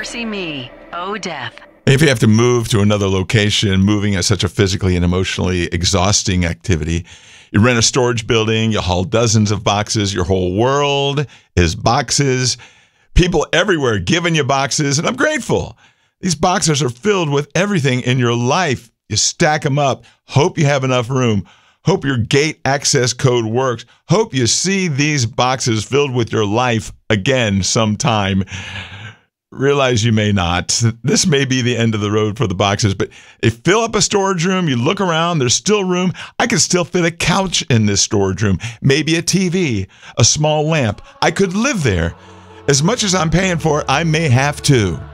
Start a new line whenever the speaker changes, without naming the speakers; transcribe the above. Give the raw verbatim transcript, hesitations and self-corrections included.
Mercy Me, Oh Death.
If you have to move to another location, moving is such a physically and emotionally exhausting activity. You rent a storage building, you haul dozens of boxes, your whole world is boxes. People everywhere giving you boxes, and I'm grateful. These boxes are filled with everything in your life. You stack them up. Hope you have enough room. Hope your gate access code works. Hope you see these boxes filled with your life again sometime. Realize you may not. This may be the end of the road for the boxes, but if you fill up a storage room, you look around, there's still room. I could still fit a couch in this storage room, maybe a T V, a small lamp. I could live there. As much as I'm paying for it, I may have to.